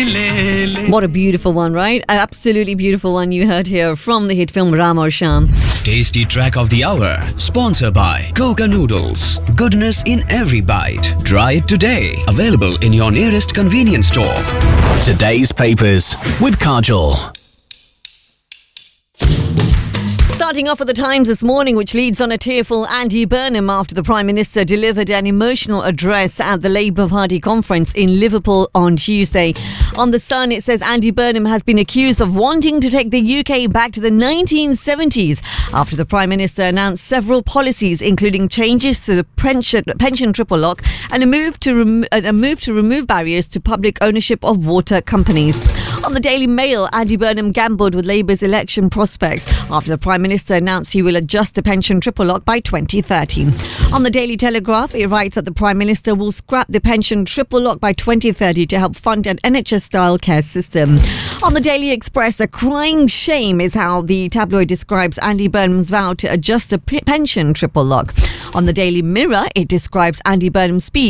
What a beautiful one, right? An absolutely beautiful one you heard here from the hit film Ram aur Shyam. Tasty track of the hour, sponsored by Coca Noodles. Goodness in every bite. Try it today. Available in your nearest convenience store. Today's papers with Kajol. Starting off with the Times this morning, which leads on a tearful Andy Burnham after the Prime Minister delivered an emotional address at the Labour Party conference in Liverpool on Tuesday. On The Sun, it says Andy Burnham has been accused of wanting to take the UK back to the 1970s after the Prime Minister announced several policies, including changes to the pension triple lock and a move to remove barriers to public ownership of water companies. On the Daily Mail, Andy Burnham gambled with Labour's election prospects after the Prime Minister announced he will adjust the pension triple lock by 2030. On the Daily Telegraph, it writes that the Prime Minister will scrap the pension triple lock by 2030 to help fund an NHS-style care system. On the Daily Express, a crying shame is how the tabloid describes Andy Burnham's vow to adjust the pension triple lock. On the Daily Mirror, it describes Andy Burnham's speech